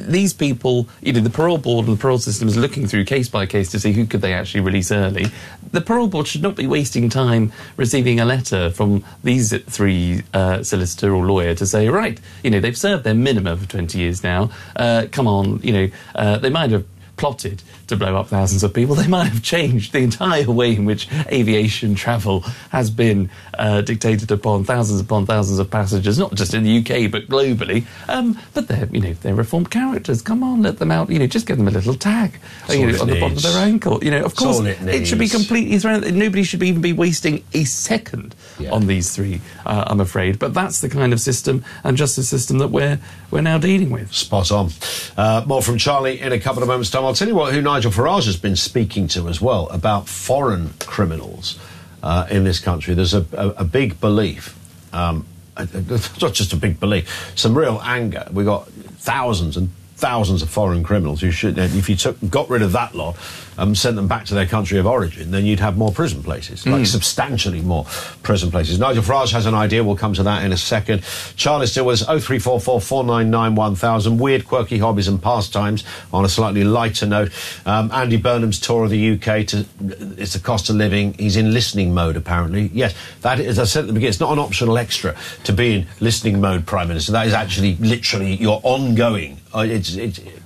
these people, the parole board and the parole system is looking through case by case to see who could they actually release early. The parole board should not be wasting time receiving a letter from these three solicitor or lawyer to say, right, they've served their minimum for 20 years now. Come on, they might have plotted to blow up thousands of people. They might have changed the entire way in which aviation travel has been dictated upon thousands of passengers, not just in the UK but globally. But they're reformed characters. Come on, let them out. Just give them a little tag on the bottom of their ankle. Of course, it should be completely thrown. Nobody should even be wasting a second on these three. I'm afraid, but that's the kind of system and justice system that we're now dealing with. Spot on. More from Charlie in a couple of moments' time. I'll tell you who Nigel Farage has been speaking to as well about foreign criminals in this country. There's a big belief, not just a big belief, some real anger. We've got thousands and thousands of foreign criminals who should, if you got rid of that lot, sent them back to their country of origin, then you'd have more prison places, like substantially more prison places. Nigel Farage has an idea. We'll come to that in a second. Charlie still with us, 0344 499 1000. Weird, quirky hobbies and pastimes on a slightly lighter note. Andy Burnham's tour of the UK. It's the cost of living. He's in listening mode, apparently. Yes, that, as I said at the beginning, it's not an optional extra to be in listening mode, Prime Minister. That is actually literally your ongoing. It's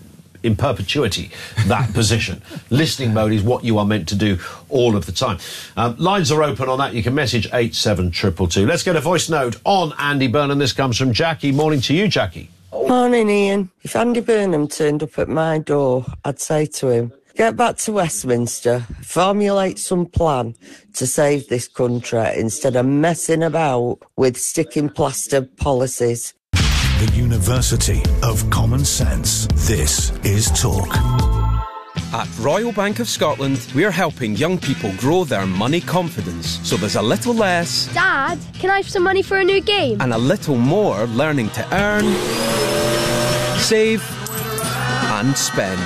in perpetuity, that position. Listening mode is what you are meant to do all of the time. Lines are open on that. You can message 87222. Let's get a voice note on Andy Burnham. This comes from Jackie. Morning to you, Jackie. Morning, Ian. If Andy Burnham turned up at my door, I'd say to him, get back to Westminster, formulate some plan to save this country instead of messing about with sticking plaster policies. The University of Common Sense. This is Talk. At Royal Bank of Scotland, we're helping young people grow their money confidence, so there's a little less... Dad, can I have some money for a new game? ...and a little more learning to earn, save and spend.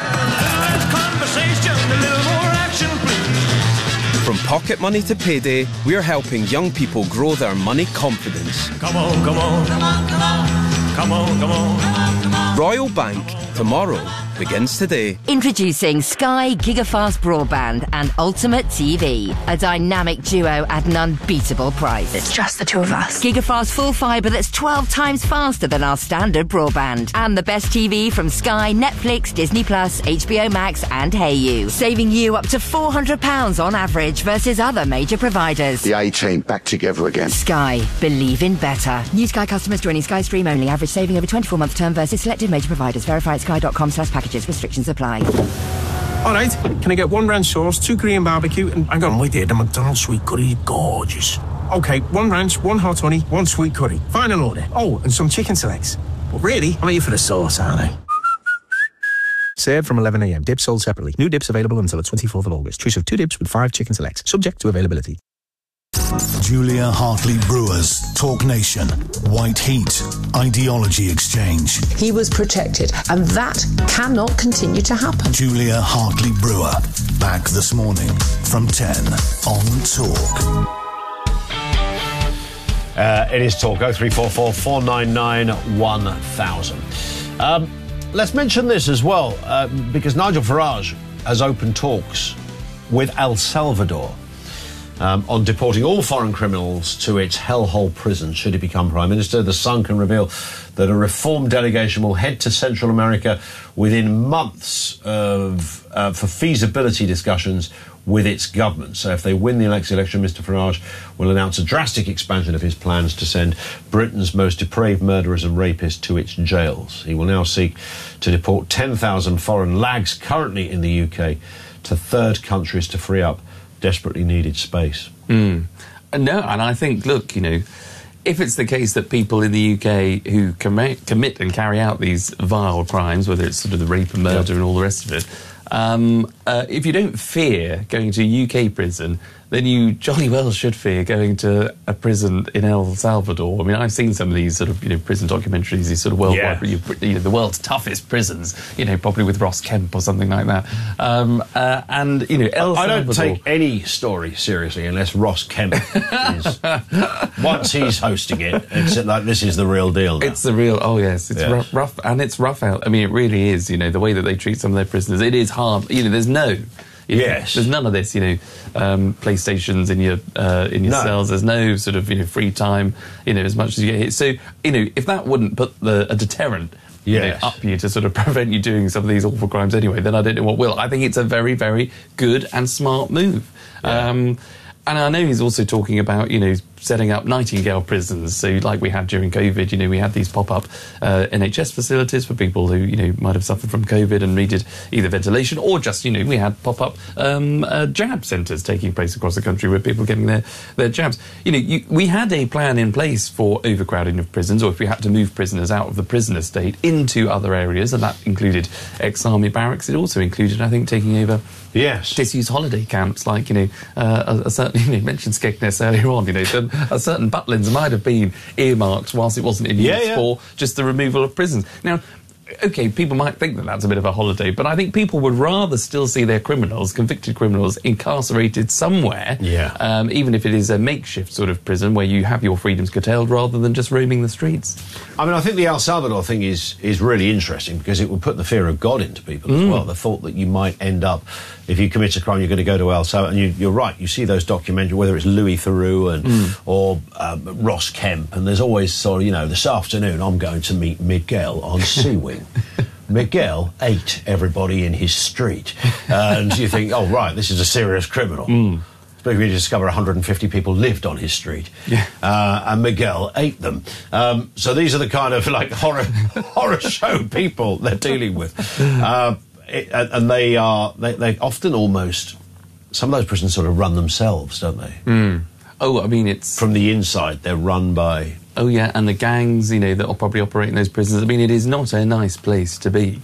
From pocket money to payday, we're helping young people grow their money confidence. Come on, come on, come on, come on. Come on, come on, come on, come on. Royal Bank, tomorrow begins today. Introducing Sky Gigafast Broadband and Ultimate TV, a dynamic duo at an unbeatable price. It's just the two of us. Gigafast full fibre that's 12 times faster than our standard broadband. And the best TV from Sky, Netflix, Disney+, HBO Max and HeyU, saving you up to £400 on average versus other major providers. The A-Team back together again. Sky, believe in better. New Sky customers joining Sky Stream only. Average saving over 24-month term versus selected major providers. Verify at sky.com/packages. Restrictions apply. All right, can I get 1 ranch sauce, 2 Korean barbecue, and hang on, wait there, the McDonald's sweet curry, gorgeous. Okay, 1 ranch, 1 hot honey, 1 sweet curry. Final order. Oh, and some chicken selects. But really, I'm here for the sauce, aren't I? Served from 11 a.m. Dips sold separately. New dips available until the 24th of August. Choice of 2 dips with 5 chicken selects. Subject to availability. Julia Hartley Brewer's Talk Nation. White Heat. Ideology Exchange. He was protected, and that cannot continue to happen. Julia Hartley Brewer. Back this morning from 10 on Talk. It is Talk. 0344 499 1000. Let's mention this as well, because Nigel Farage has opened talks with El Salvador on deporting all foreign criminals to its hellhole prison should he become Prime Minister. The Sun can reveal that a reform delegation will head to Central America within months for feasibility discussions with its government. So if they win the next election, Mr Farage will announce a drastic expansion of his plans to send Britain's most depraved murderers and rapists to its jails. He will now seek to deport 10,000 foreign lags currently in the UK to third countries to free up desperately needed space. No, and I think, look, if it's the case that people in the UK who commit and carry out these vile crimes, whether it's sort of the rape and murder and all the rest of it, if you don't fear going to a UK prison, then you jolly well should fear going to a prison in El Salvador. I mean, I've seen some of these sort of, prison documentaries, these sort of worldwide, the world's toughest prisons, probably with Ross Kemp or something like that. El Salvador... I don't take any story seriously unless Ross Kemp is... Once he's hosting it, it's like this is the real deal now. It's the real... Oh, yes. It's rough, and it's rough out. I mean, it really is, the way that they treat some of their prisoners. It is hard. There's no... Yes. There's none of this, PlayStations in your cells. There's no sort of, free time, as much as you get hit. So, if that wouldn't put a deterrent up you to sort of prevent you doing some of these awful crimes anyway, then I don't know what will. I think it's a very, very good and smart move. Yeah. And I know he's also talking about, setting up Nightingale prisons. So like we had during COVID, we had these pop-up NHS facilities for people who, might have suffered from COVID and needed either ventilation or just, we had pop-up jab centres taking place across the country where people were getting their jabs. We had a plan in place for overcrowding of prisons, or if we had to move prisoners out of the prison estate into other areas, and that included ex-army barracks. It also included, I think, taking over disused holiday camps, like, a certain, you mentioned Skegness earlier on, a certain Butlins might have been earmarked whilst it wasn't in use for just the removal of prisons. Now, OK, people might think that that's a bit of a holiday, but I think people would rather still see their criminals, convicted criminals, incarcerated somewhere, even if it is a makeshift sort of prison where you have your freedoms curtailed, rather than just roaming the streets. I mean, I think the El Salvador thing is really interesting because it would put the fear of God into people as well. The thought that you might end up, if you commit a crime, you're going to go to El Salvador. And you're right, you see those documentaries, whether it's Louis Theroux or Ross Kemp, and there's always sort of, this afternoon I'm going to meet Miguel on Sea Wing. Miguel ate everybody in his street. And you think, oh, right, this is a serious criminal. But we discover 150 people lived on his street. And Miguel ate them. So these are the kind of, like, horror show people they're dealing with. And they often almost... Some of those prisons sort of run themselves, don't they? Oh, I mean, it's... From the inside, they're run by... Oh, yeah, and the gangs, that will probably operate in those prisons. I mean, it is not a nice place to be.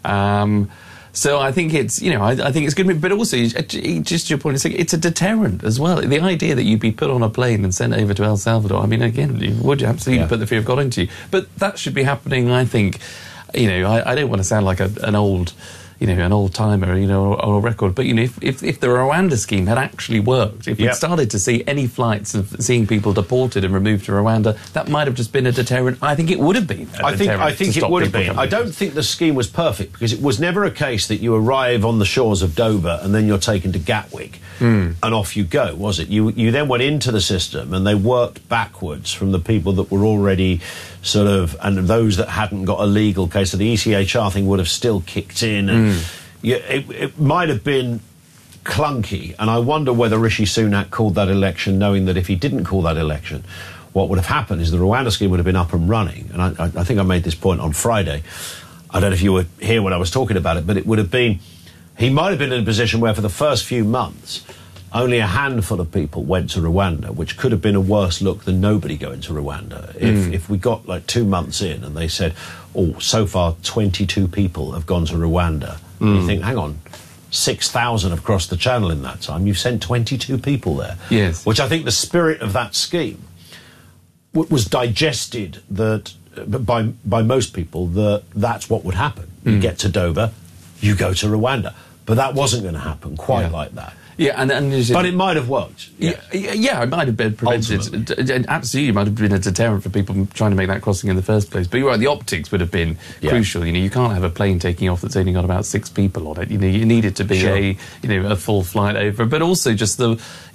So I think it's, I think it's good, but also, just your point, it's a deterrent as well. The idea that you'd be put on a plane and sent over to El Salvador, I mean, again, you would absolutely put the fear of God into you. But that should be happening, I think, I don't want to sound like an old... an old-timer, or a record. But, if the Rwanda scheme had actually worked, if we'd started to see any flights of seeing people deported and removed to Rwanda, that might have just been a deterrent. I think it would have been a deterrent. I think it would have been. I don't think the scheme was perfect, because it was never a case that you arrive on the shores of Dover and then you're taken to Gatwick and off you go, was it? You then went into the system and they worked backwards from the people that were already... sort of, and those that hadn't got a legal case, so the ECHR thing would have still kicked in, and it might have been clunky, and I wonder whether Rishi Sunak called that election knowing that if he didn't call that election, what would have happened is the Rwanda scheme would have been up and running, and I think I made this point on Friday. I don't know if you were here when I was talking about it, but it would have been, he might have been in a position where for the first few months, only a handful of people went to Rwanda, which could have been a worse look than nobody going to Rwanda. If we got like 2 months in and they said, oh, so far 22 people have gone to Rwanda, you think, hang on, 6,000 have crossed the channel in that time. You've sent 22 people there. Yes. Which I think the spirit of that scheme was digested that by most people that's what would happen. You get to Dover, you go to Rwanda. But that wasn't going to happen quite like that. Yeah, but it might have worked. Yeah, it might have been prevented. Absolutely, it might have been a deterrent for people trying to make that crossing in the first place. But you're right, the optics would have been crucial. You can't have a plane taking off that's only got about 6 people on it. You need it to be a full flight over. But also just there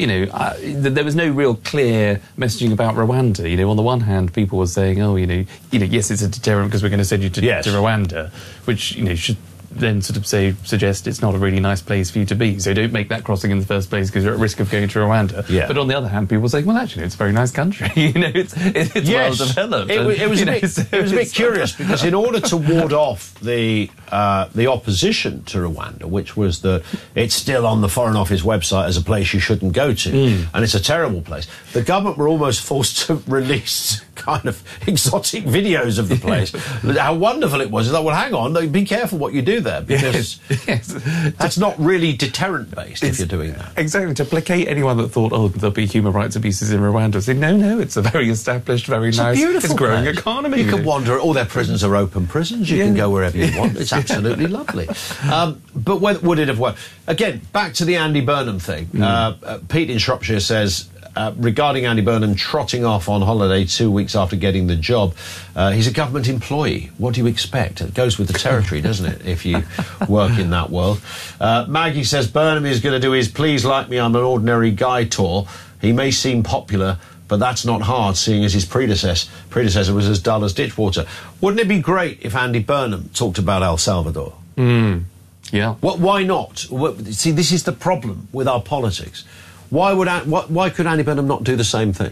was no real clear messaging about Rwanda. On the one hand, people were saying, yes, it's a deterrent because we're going to send you to Rwanda, which should then sort of suggest it's not a really nice place for you to be. So don't make that crossing in the first place because you're at risk of going to Rwanda. Yeah. But on the other hand, people say, well, actually, it's a very nice country. it's well developed. It was a bit curious because in order to ward off the the opposition to Rwanda, which was that it's still on the Foreign Office website as a place you shouldn't go to, and it's a terrible place. The government were almost forced to release kind of exotic videos of the place, how wonderful it was. It's like, well, hang on, be careful what you do there, because that's not really deterrent-based if you're doing that. Exactly, to placate anyone that thought, oh, there'll be human rights abuses in Rwanda. Say, no, it's a very established, very nice, beautiful it's growing place. Economy. You can wander, all their prisons are open prisons, you can go wherever you want. It's absolutely lovely. But would it have worked? Again, back to the Andy Burnham thing. Pete in Shropshire says, regarding Andy Burnham trotting off on holiday 2 weeks after getting the job, he's a government employee. What do you expect? It goes with the territory, doesn't it, if you work in that world? Maggie says, Burnham is going to do his Please Like Me, I'm an Ordinary Guy tour. He may seem popular, but that's not hard, seeing as his predecessor was as dull as ditchwater. Wouldn't it be great if Andy Burnham talked about El Salvador? Yeah. Why not? See, this is the problem with our politics. Why could Andy Burnham not do the same thing?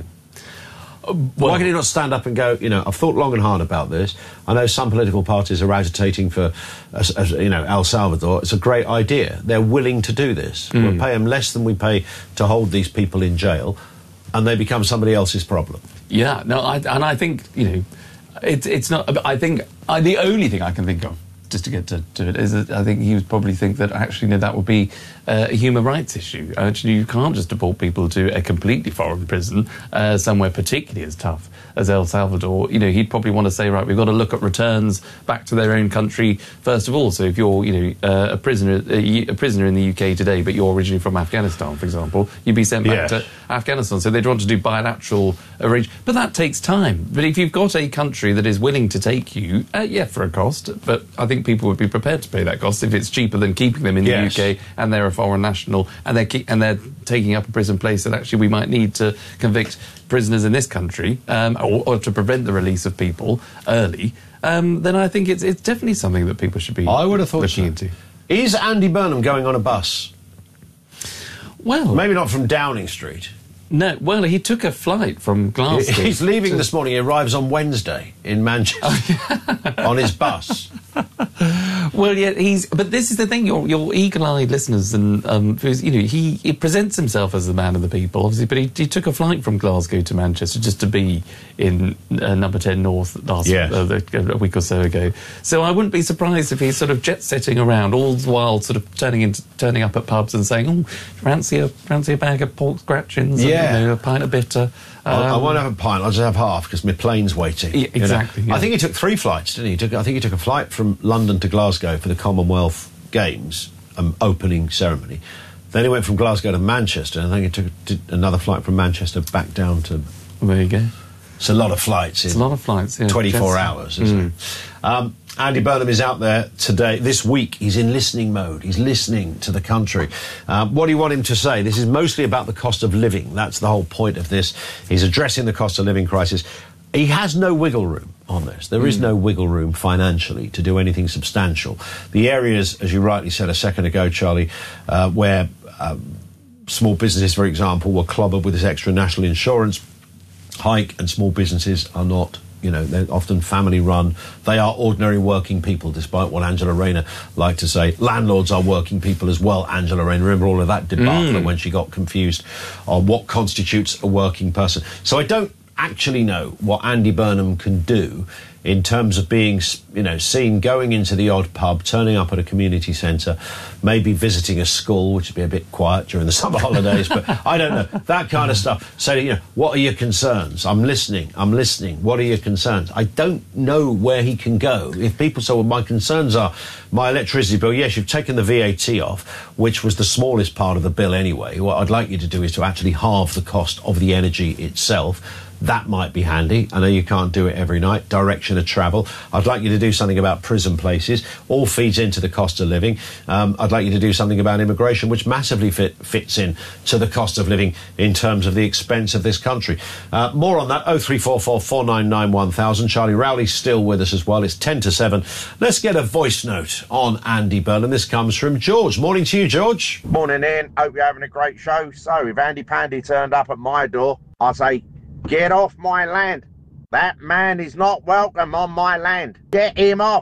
Why can he not stand up and go, I've thought long and hard about this. I know some political parties are agitating for, El Salvador. It's a great idea. They're willing to do this. We'll pay them less than we pay to hold these people in jail, and they become somebody else's problem. Yeah, no, I think, it's not... I think the only thing I can think of, just to get to it, is that I think he would probably think that actually that would be a human rights issue. Actually, you can't just deport people to a completely foreign prison, somewhere particularly as tough as El Salvador. He'd probably want to say, right, we've got to look at returns back to their own country first of all. So if you're, a prisoner in the UK today, but you're originally from Afghanistan, for example, you'd be sent back to Afghanistan. So they'd want to do bilateral arrangements. But that takes time. But if you've got a country that is willing to take you, for a cost, but I think people would be prepared to pay that cost if it's cheaper than keeping them in the UK and they're a foreign national and they're taking up a prison place that actually we might need to convict prisoners in this country or to prevent the release of people early, then I think it's definitely something that people should be looking into. Is Andy Burnham going on a bus? Well... Maybe not from Downing Street. No, well, he took a flight from Glasgow. He's leaving this morning. He arrives on Wednesday in Manchester on his bus. Well, yeah, but this is the thing. Your eagle-eyed listeners, and he presents himself as the man of the people, obviously. But he took a flight from Glasgow to Manchester just to be in Number 10 North a week or so ago. So I wouldn't be surprised if he's sort of jet-setting around, all the while sort of turning up at pubs and saying, "Oh, fancy a bag of pork scratchings, and, a pint of bitter." I won't have a pint. I'll just have half because my plane's waiting. Yeah, exactly. I think he took 3 flights, didn't he? I think he took a flight from London to Glasgow for the Commonwealth Games opening ceremony. Then he went from Glasgow to Manchester, and I think he did another flight from Manchester back down to... There you go. It's a lot of flights. It's a lot of flights, yeah. 24 hours, isn't it? Andy Burnham is out there today. This week, he's in listening mode. He's listening to the country. What do you want him to say? This is mostly about the cost of living. That's the whole point of this. He's addressing the cost of living crisis. He has no wiggle room on this. There is no wiggle room financially to do anything substantial. The areas, as you rightly said a second ago, Charlie, where small businesses, for example, were clobbered with this extra national insurance hike, and small businesses are not, they're often family run. They are ordinary working people, despite what Angela Rayner liked to say. Landlords are working people as well, Angela Rayner. Remember all of that debacle when she got confused on what constitutes a working person. So I don't actually know what Andy Burnham can do in terms of being, seen going into the odd pub, turning up at a community centre, maybe visiting a school, which would be a bit quiet during the summer holidays, but I don't know, that kind of stuff. So, what are your concerns? I'm listening. What are your concerns? I don't know where he can go. If people say, well, my concerns are my electricity bill, yes, you've taken the VAT off, which was the smallest part of the bill anyway. What I'd like you to do is to actually halve the cost of the energy itself. That might be handy. I know you can't do it every night. Direction of travel. I'd like you to do something about prison places. All feeds into the cost of living. I'd like you to do something about immigration, which massively fits in to the cost of living in terms of the expense of this country. More on that. 0344 499 1000. Charlie Rowley's still with us as well. It's 10 to 7. Let's get a voice note on Andy Burnham. This comes from George. Morning to you, George. Morning, Ian. Hope you're having a great show. So, if Andy Pandy turned up at my door, I say, get off my land. That man is not welcome on my land. Get him off.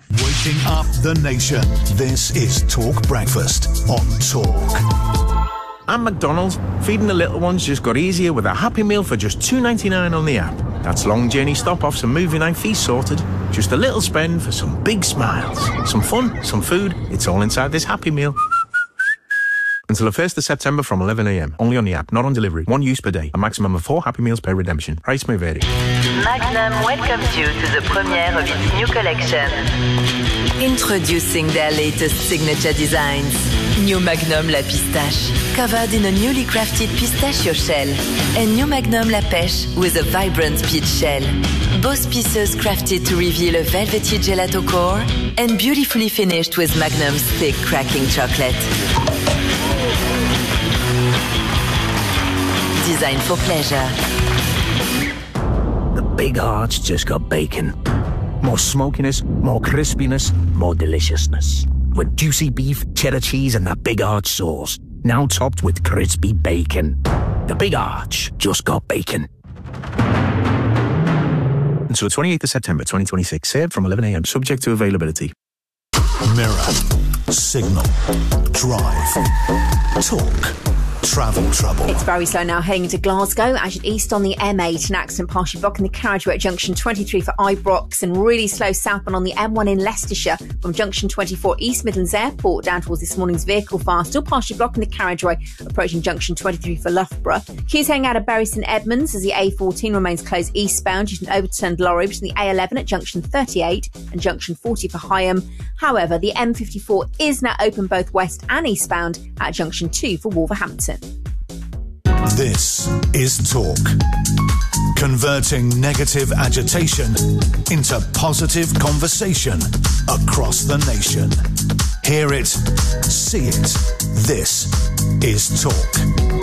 Waking up the nation. This is Talk Breakfast on Talk. And McDonald's, feeding the little ones just got easier with a Happy Meal for just $2.99 on the app. That's long journey stop-offs and movie night fees sorted. Just a little spend for some big smiles. Some fun, some food, it's all inside this Happy Meal. Until the 1st of September from 11 a.m. Only on the app, not on delivery. 1 use per day. A maximum of 4 Happy Meals per redemption. Price may vary. Magnum welcomes you to the premiere of its new collection. Introducing their latest signature designs. New Magnum La Pistache, covered in a newly crafted pistachio shell. And New Magnum La Pêche with a vibrant peach shell. Both pieces crafted to reveal a velvety gelato core and beautifully finished with Magnum's thick cracking chocolate. Designed for pleasure. The Big Arch just got bacon. More smokiness, more crispiness, more deliciousness. With juicy beef, cheddar cheese and that Big Arch sauce. Now topped with crispy bacon. The Big Arch just got bacon. Until 28th of September 2026. Served from 11 a.m. Subject to availability. Mirror, Signal, Drive, Talk. Travel trouble. It's very slow now heading to Glasgow. As you'd east on the M8, an accident partially blocking the carriageway at junction 23 for Ibrox, and really slow southbound on the M1 in Leicestershire from junction 24 East Midlands Airport down towards this morning's vehicle fire, still partially blocking the carriageway approaching junction 23 for Loughborough. Queues heading out of Bury St Edmunds as the A14 remains closed eastbound due to an overturned lorry between the A11 at junction 38 and junction 40 for Higham. However, the M54 is now open both west and eastbound at junction 2 for Wolverhampton. This is Talk. Converting negative agitation into positive conversation across the nation. Hear it, see it. This is Talk.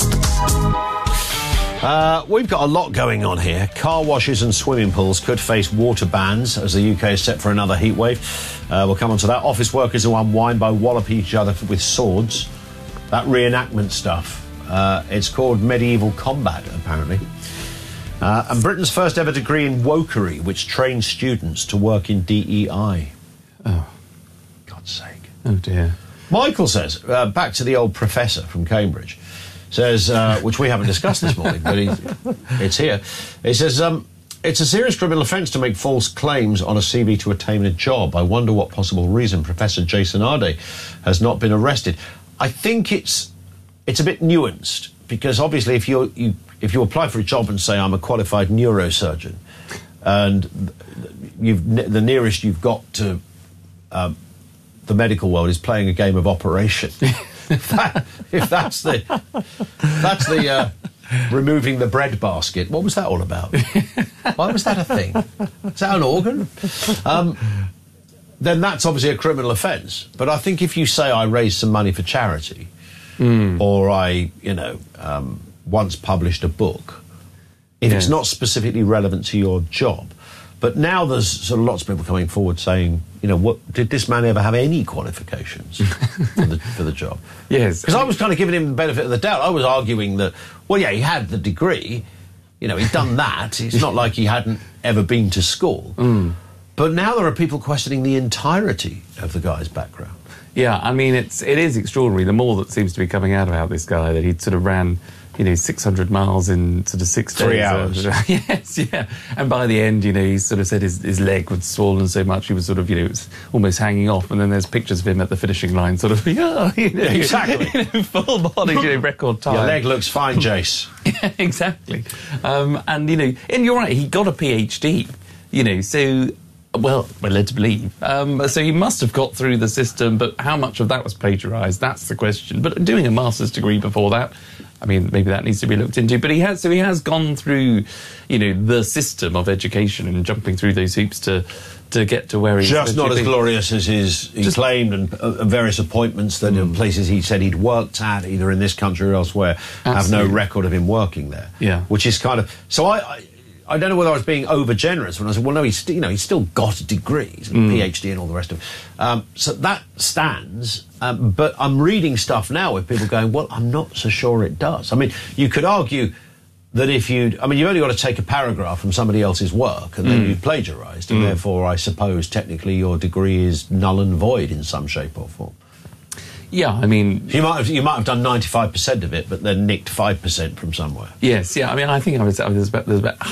We've got a lot going on here. Car washes and swimming pools could face water bans as the UK is set for another heat wave. We'll come on to that. Office workers who unwind by walloping each other with swords. That reenactment stuff. It's called medieval combat, apparently. And Britain's first ever degree in wokery, which trains students to work in DEI. Oh. God's sake. Oh, dear. Michael says, back to the old professor from Cambridge, says, which we haven't discussed this morning, but it's here. He says, it's a serious criminal offence to make false claims on a CV to attain a job. I wonder what possible reason Professor Jason Ardey has not been arrested. I think it's a bit nuanced, because obviously if you apply for a job and say I'm a qualified neurosurgeon, and the nearest you've got to the medical world is playing a game of Operation. if that's the removing the bread basket, what was that all about? Why was that a thing? Is that an organ? Then that's obviously a criminal offence. But I think if you say I raised some money for charity, or I, once published a book, if it's not specifically relevant to your job. But now there's sort of lots of people coming forward saying, what did this man ever have any qualifications for the job? Yes. Because I was kind of giving him the benefit of the doubt. I was arguing that, well, yeah, he had the degree, he'd done that. It's not like he hadn't ever been to school. But now there are people questioning the entirety of the guy's background. Yeah, I mean, it is extraordinary. The more that seems to be coming out about this guy, that he'd sort of ran, 600 miles in sort of 6 days. 3 hours. Yes, yeah. And by the end, he sort of said his leg was swollen so much he was sort of, it was almost hanging off. And then there's pictures of him at the finishing line, sort of, exactly. Full body, record time. Your leg looks fine, Jace. Yeah, exactly. And you're right, he got a PhD, so... Well, we're led to believe. So he must have got through the system, but how much of that was plagiarised? That's the question. But doing a master's degree before that, I mean, maybe that needs to be looked into. But he has gone through, the system of education and jumping through those hoops to get to where he's... Just not as glorious as he claimed, and various appointments that in places he said he'd worked at, either in this country or elsewhere, have no record of him working there. Yeah. Which is kind of... So I don't know whether I was being over-generous when I said, well, no, he's still got a degree, he's a PhD and all the rest of it. So that stands, but I'm reading stuff now with people going, well, I'm not so sure it does. I mean, you could argue that if you've only got to take a paragraph from somebody else's work and then you've plagiarised, and therefore I suppose technically your degree is null and void in some shape or form. Yeah, I mean... You might have done 95% of it, but then nicked 5% from somewhere. Yes, yeah, I mean, I think there's about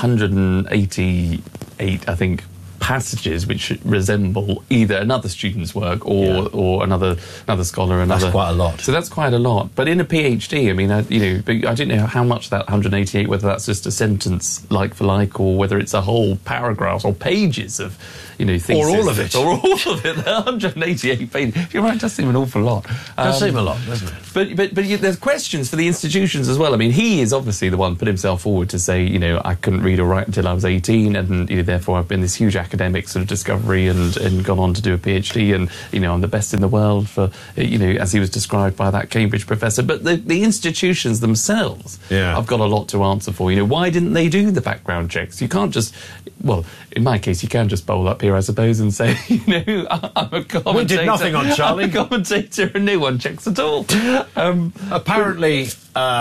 188, I think, passages which resemble either another student's work or another scholar. That's quite a lot. So that's quite a lot. But in a PhD, I mean, I don't know how much that 188, whether that's just a sentence like for like, or whether it's a whole paragraph or pages of, thesis. Or all of it. Or all of it. 188 pages. You're right, it does seem an awful lot. It does seem a lot, doesn't it? But there's questions for the institutions as well. I mean, he is obviously the one put himself forward to say, I couldn't read or write until I was 18, and therefore I've been this huge academic sort of discovery and gone on to do a PhD, and I'm the best in the world for as he was described by that Cambridge professor. But the institutions themselves have got a lot to answer for. Why didn't they do the background checks? You can't just, well, in my case, you can just bowl up here, I suppose, and say, I'm a commentator. We did nothing on Charlie. I'm a commentator, and no one checks at all. Apparently,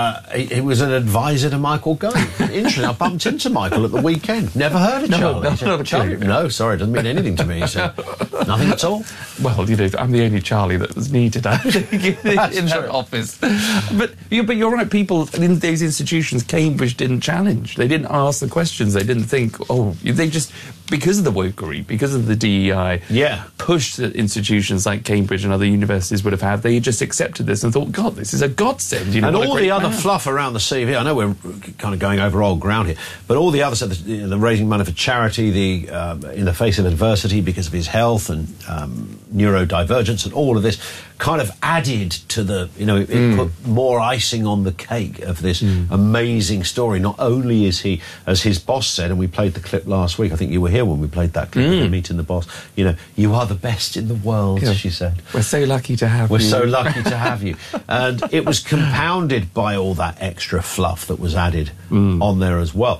he was an advisor to Michael Gove. Interesting. I bumped into Michael at the weekend. Never heard of Charlie. Charlie. No, sorry, it doesn't mean anything to me. He said, nothing at all. Well, I'm the only Charlie that was needed, I think, in that office. But you're right, people in those institutions, Cambridge didn't challenge. They didn't ask the questions. They didn't think, they just, because of the wokery, because of the DEI, pushed that institutions like Cambridge and other universities would have had. They just accepted this and thought, God, this is a godsend. And all the other fluff around the CV, I know we're kind of going over old ground here, but all the other stuff, the raising money for charity, in the face of adversity because of his health and neurodivergence and all of this, kind of added to the, it put more icing on the cake of this amazing story. Not only is he, as his boss said, and we played the clip last week, I think you were here when we played that clip of him meeting the boss, you are the best in the world, she said. We're so lucky to have you. We're so lucky to have you. And it was compounded by all that extra fluff that was added on there as well.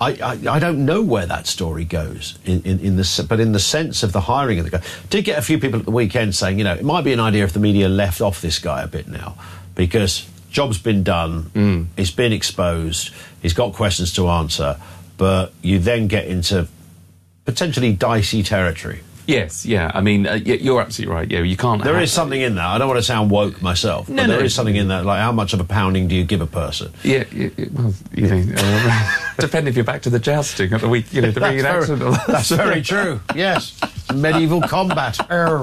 I don't know where that story goes, but in the sense of the hiring of the guy. Did get a few people at the weekend saying, it might be an idea if the media left off this guy a bit now, because job's been done, he's been exposed, he's got questions to answer, but you then get into potentially dicey territory. Yes, yeah. I mean, you're absolutely right. Yeah, you can't. There is something in that. I don't want to sound woke myself, but there is something in that. Like, how much of a pounding do you give a person? Yeah, well, depending if you're back to the jousting at the week, the reenactment. That's very true. Yes, medieval combat.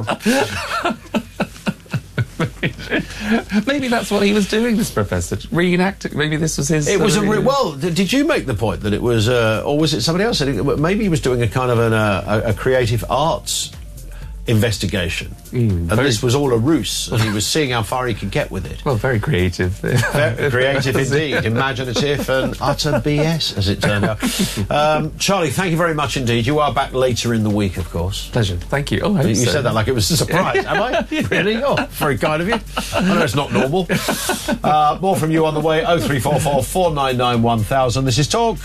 Maybe that's what he was doing, this professor, reenacting. Maybe this was his... It was well, did you make the point that it was, or was it somebody else? Maybe he was doing a kind of a creative arts investigation, and this was all a ruse, and he was seeing how far he could get with it. Well, very creative. Very creative indeed, imaginative and utter BS, as it turned out. Charlie, thank you very much indeed. You are back later in the week, of course. Pleasure. Thank you. Oh, you said that like it was a surprise. Am I? Really? Oh, very kind of you. I know it's not normal. More from you on the way. 0344 499 1000. This is Talk.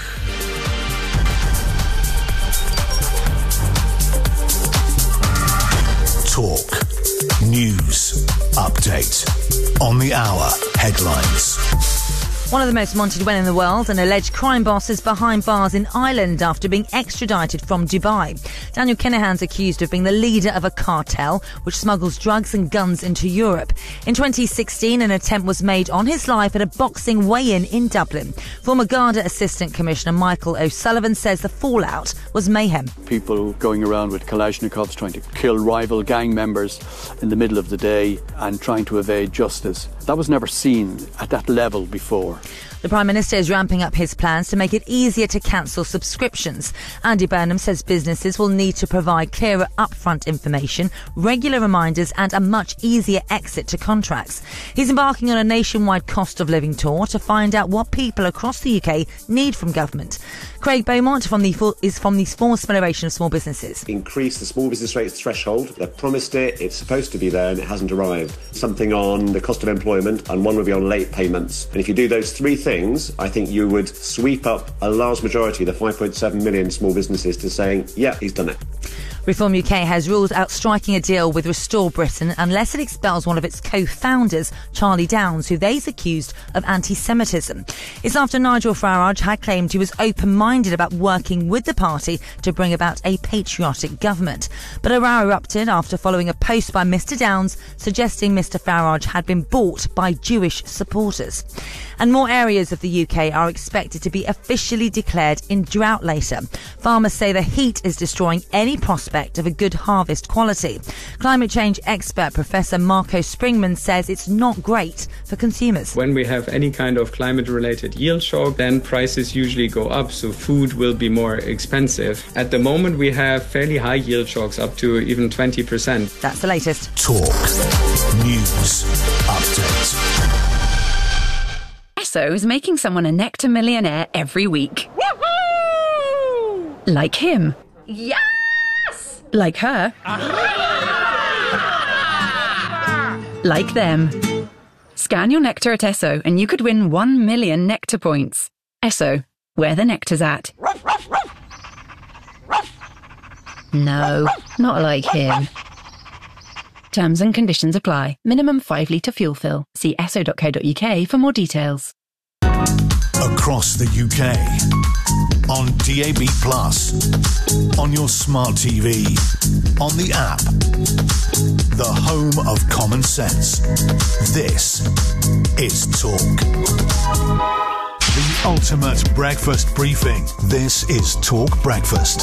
Talk. News. Update. On the hour. Headlines. One of the most wanted men in the world, an alleged crime boss, is behind bars in Ireland after being extradited from Dubai. Daniel Kinahan's accused of being the leader of a cartel which smuggles drugs and guns into Europe. In 2016, an attempt was made on his life at a boxing weigh-in in Dublin. Former Garda Assistant Commissioner Michael O'Sullivan says the fallout was mayhem. People going around with Kalashnikovs trying to kill rival gang members in the middle of the day and trying to evade justice. That was never seen at that level before. The Prime Minister is ramping up his plans to make it easier to cancel subscriptions. Andy Burnham says businesses will need to provide clearer upfront information, regular reminders and a much easier exit to contracts. He's embarking on a nationwide cost of living tour to find out what people across the UK need from government. Craig Beaumont is from the Force Federation of Small Businesses. Increase the small business rates threshold. They've promised it, it's supposed to be there and it hasn't arrived. Something on the cost of employment and one will be on late payments. And if you do those three things, I think you would sweep up a large majority of the 5.7 million small businesses to saying, yeah, he's done it. Reform UK has ruled out striking a deal with Restore Britain unless it expels one of its co-founders, Charlie Downs, who they've accused of anti-Semitism. It's after Nigel Farage had claimed he was open-minded about working with the party to bring about a patriotic government. But a row erupted after following a post by Mr Downs suggesting Mr Farage had been bought by Jewish supporters. And more areas of the UK are expected to be officially declared in drought later. Farmers say the heat is destroying any prospect of a good harvest quality. Climate change expert Professor Marco Springman says it's not great for consumers. When we have any kind of climate-related yield shock, then prices usually go up, so food will be more expensive. At the moment, we have fairly high yield shocks, up to even 20%. That's the latest. Talk. News. Update. Esso is making someone a Nectar millionaire every week. Woohoo! Like him. Yes! Like her. Like them. Scan your Nectar at Esso and you could win 1 million Nectar points. Esso, where the nectar's at. No, not like him. Terms and conditions apply. Minimum 5 litre fuel fill. See esso.co.uk for more details. Across the UK. On DAB+. On your smart TV. On the app. The home of common sense. This is Talk. The ultimate breakfast briefing. This is Talk Breakfast.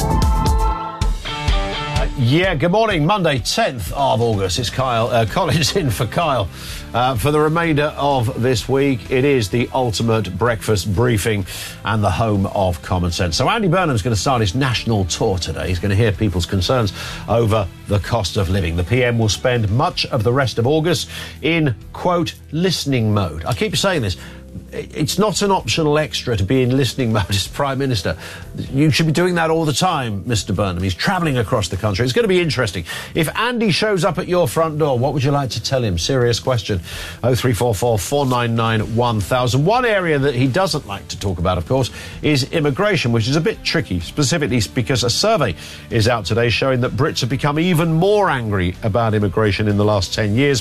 Good morning. Monday, 10th of August. It's Colin's in for Kyle. For the remainder of this week, it is the ultimate breakfast briefing and the home of common sense. So Andy Burnham's going to start his national tour today. He's going to hear people's concerns over the cost of living. The PM will spend much of the rest of August in, quote, listening mode. I keep saying this. It's not an optional extra to be in listening mode as Prime Minister. You should be doing that all the time, Mr Burnham. He's travelling across the country. It's going to be interesting. If Andy shows up at your front door, what would you like to tell him? Serious question. 0344 499 1000. One area that he doesn't like to talk about, of course, is immigration, which is a bit tricky, specifically because a survey is out today showing that Brits have become even more angry about immigration in the last 10 years.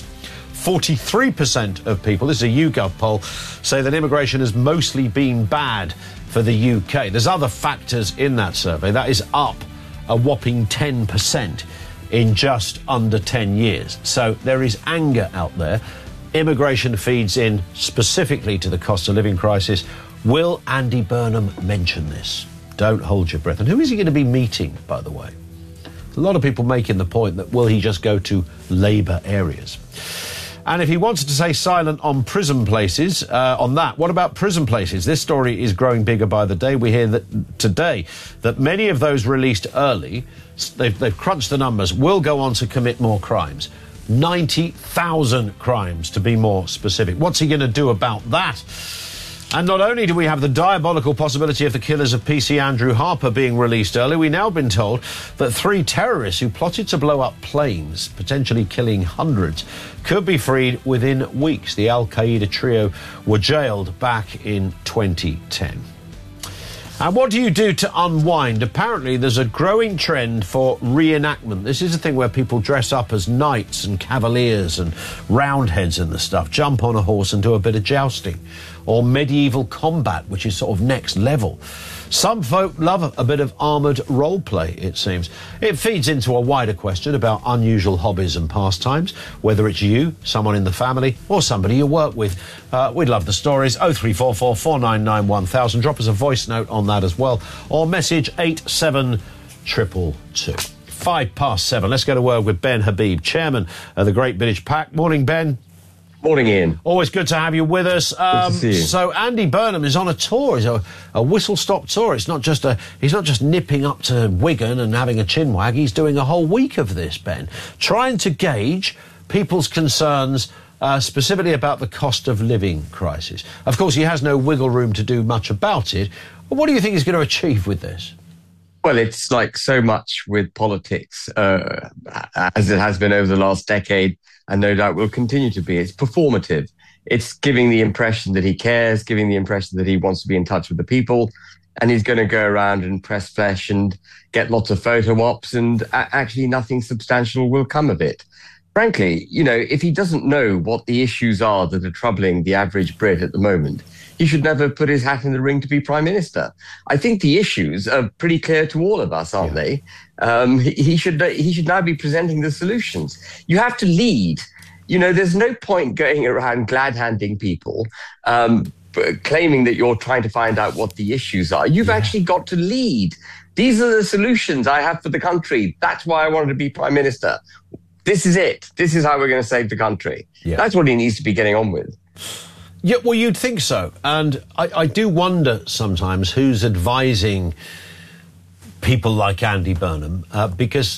43% of people, this is a YouGov poll, say that immigration has mostly been bad for the UK. There's other factors in that survey. That is up a whopping 10% in just under 10 years. So there is anger out there. Immigration feeds in specifically to the cost of living crisis. Will Andy Burnham mention this? Don't hold your breath. And who is he going to be meeting, by the way? A lot of people making the point that will he just go to Labour areas? And if he wanted to stay silent on prison places, what about prison places? This story is growing bigger by the day. We hear that today that many of those released early, they've crunched the numbers, will go on to commit more crimes. 90,000 crimes, to be more specific. What's he going to do about that? And not only do we have the diabolical possibility of the killers of PC Andrew Harper being released early, we've now been told that 3 terrorists who plotted to blow up planes, potentially killing hundreds, could be freed within weeks. The Al-Qaeda trio were jailed back in 2010. And what do you do to unwind? Apparently, there's a growing trend for reenactment. This is a thing where people dress up as knights and cavaliers and roundheads and the stuff, jump on a horse and do a bit of jousting, or medieval combat, which is sort of next level. Some folk love a bit of armoured role play, it seems. It feeds into a wider question about unusual hobbies and pastimes, whether it's you, someone in the family, or somebody you work with. We'd love the stories. 0344 499 1000. Drop us a voice note on that as well, or message 87222. 7:05. Let's go to word with Ben Habib, chairman of the Great British PAC. Morning, Ben. Morning, Ian. Always good to have you with us. Good to see you. So Andy Burnham is on a tour. He's a whistle-stop tour. He's not just nipping up to Wigan and having a chinwag. He's doing a whole week of this, Ben, trying to gauge people's concerns specifically about the cost of living crisis. Of course, he has no wiggle room to do much about it. But what do you think he's going to achieve with this? Well, it's like so much with politics, as it has been over the last decade, and no doubt will continue to be. It's performative. It's giving the impression that he cares, giving the impression that he wants to be in touch with the people. and he's going to go around and press flesh and get lots of photo ops, and actually nothing substantial will come of it. Frankly, if he doesn't know what the issues are that are troubling the average Brit at the moment, he should never put his hat in the ring to be Prime Minister. I think the issues are pretty clear to all of us, aren't they? He should now be presenting the solutions. You have to lead. There's no point going around glad-handing people, claiming that you're trying to find out what the issues are. You've actually got to lead. These are the solutions I have for the country. That's why I wanted to be Prime Minister. This is it. This is how we're going to save the country. Yeah. That's what he needs to be getting on with. Yeah, well, you'd think so. And I do wonder sometimes who's advising people like Andy Burnham, because,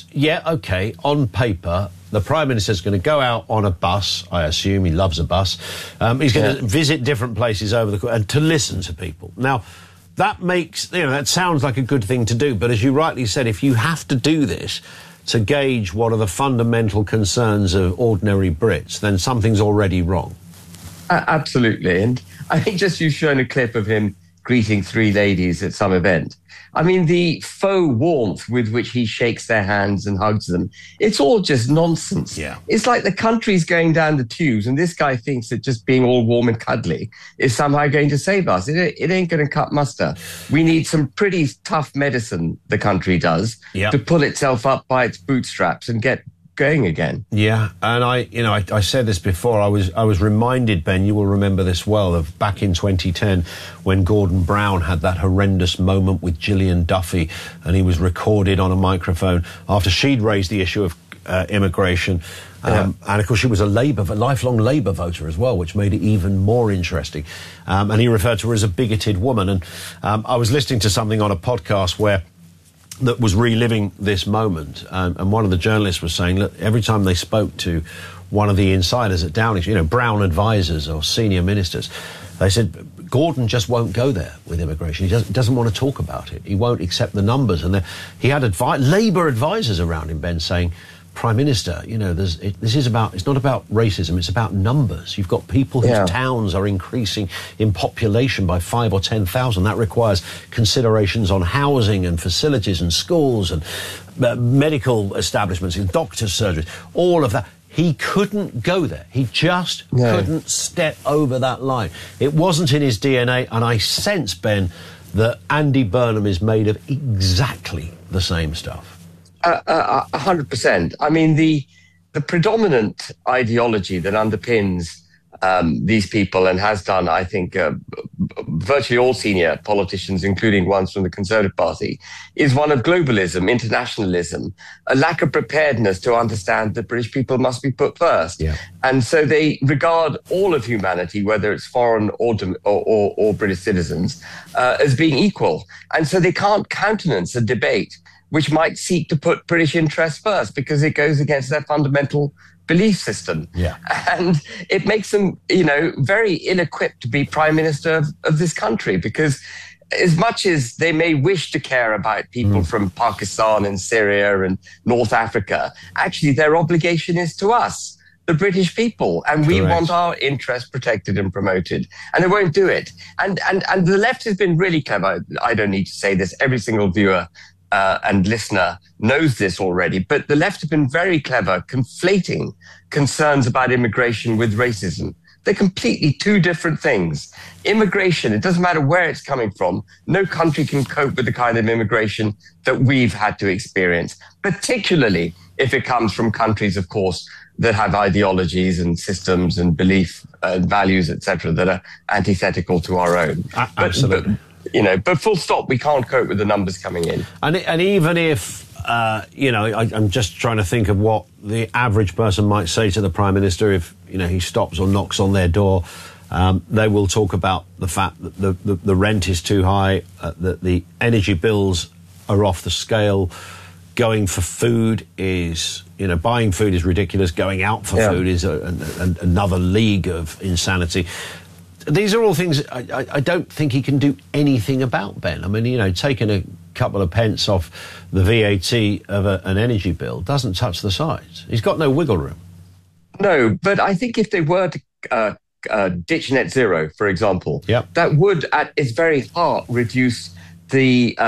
on paper, the Prime Minister's going to go out on a bus. I assume he loves a bus. He's going to visit different places and to listen to people. Now, that makes, that sounds like a good thing to do. But as you rightly said, if you have to do this to gauge what are the fundamental concerns of ordinary Brits, then something's already wrong. Absolutely. And I think just you've shown a clip of him greeting three ladies at some event. I mean, the faux warmth with which he shakes their hands and hugs them, it's all just nonsense. Yeah. It's like the country's going down the tubes, and this guy thinks that just being all warm and cuddly is somehow going to save us. It ain't going to cut muster. We need some pretty tough medicine, the country does, to pull itself up by its bootstraps and get going again. Yeah, and I said this before. I was reminded, Ben, you will remember this well, of back in 2010 when Gordon Brown had that horrendous moment with Gillian Duffy, and he was recorded on a microphone after she'd raised the issue of immigration. And of course, she was a lifelong Labour voter as well, which made it even more interesting. And he referred to her as a bigoted woman. And I was listening to something on a podcast that was reliving this moment, and one of the journalists was saying, look, every time they spoke to one of the insiders at Downing, Brown advisors or senior ministers, they said, Gordon just won't go there with immigration. He doesn't want to talk about it. He won't accept the numbers. And he had Labour advisors around him, Ben, saying, Prime Minister, it's not about racism, it's about numbers. You've got people whose towns are increasing in population by 5,000 or 10,000. That requires considerations on housing and facilities and schools and medical establishments and doctors' surgeries, all of that. He couldn't go there. He just couldn't step over that line. It wasn't in his DNA, and I sense, Ben, that Andy Burnham is made of exactly the same stuff. 100%. I mean, the predominant ideology that underpins these people and has done, I think, virtually all senior politicians, including ones from the Conservative Party, is one of globalism, internationalism, a lack of preparedness to understand that British people must be put first. Yeah. And so they regard all of humanity, whether it's foreign or British citizens, as being equal. And so they can't countenance a debate which might seek to put British interests first because it goes against their fundamental belief system. Yeah. And it makes them, very ill-equipped to be Prime Minister of this country, because as much as they may wish to care about people from Pakistan and Syria and North Africa, actually their obligation is to us, the British people, and we want our interests protected and promoted, and they won't do it. And the left has been really clever. I don't need to say this. Every single viewer and listener knows this already, but the left have been very clever conflating concerns about immigration with racism. They're completely two different things. Immigration, it doesn't matter where it's coming from. No country can cope with the kind of immigration that we've had to experience, particularly if it comes from countries, of course, that have ideologies and systems and belief and values, etc., that are antithetical to our own. Absolutely. But full stop, we can't cope with the numbers coming in. And even if, I'm just trying to think of what the average person might say to the Prime Minister if, he stops or knocks on their door. They will talk about the fact that the rent is too high, that the energy bills are off the scale. Going for food is, buying food is ridiculous. Going out for food is another league of insanity. These are all things I don't think he can do anything about, Ben. I mean, taking a couple of pence off the VAT of an energy bill doesn't touch the sides. He's got no wiggle room. No, but I think if they were to ditch net zero, for example, that would, at its very heart, reduce the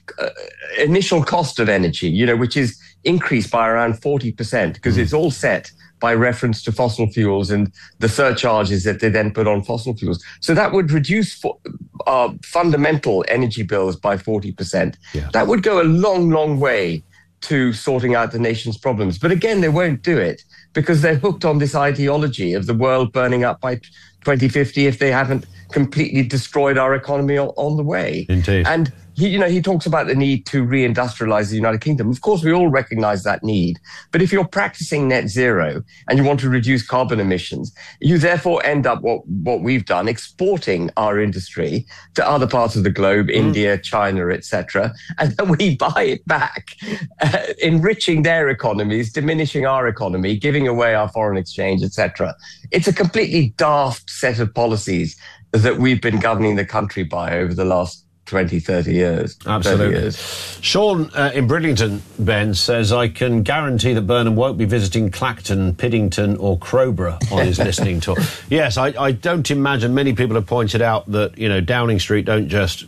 initial cost of energy, which is increased by around 40% because it's all set by reference to fossil fuels and the surcharges that they then put on fossil fuels. So that would reduce fundamental energy bills by 40%. Yeah. That would go a long, long way to sorting out the nation's problems. But again, they won't do it because they're hooked on this ideology of the world burning up by 2050 if they haven't completely destroyed our economy on the way. Indeed. And he talks about the need to reindustrialize the United Kingdom. Of course, we all recognize that need. But if you're practicing net zero and you want to reduce carbon emissions, you therefore end up what we've done, exporting our industry to other parts of the globe, India, China, etc. And then we buy it back, enriching their economies, diminishing our economy, giving away our foreign exchange, etc. It's a completely daft set of policies that we've been governing the country by over the last 20, 30 years. Absolutely. 30 years. Sean in Bridlington, Ben, says, I can guarantee that Burnham won't be visiting Clacton, Piddington or Crowborough on his listening tour. Yes, I don't imagine many people have pointed out that, Downing Street don't just,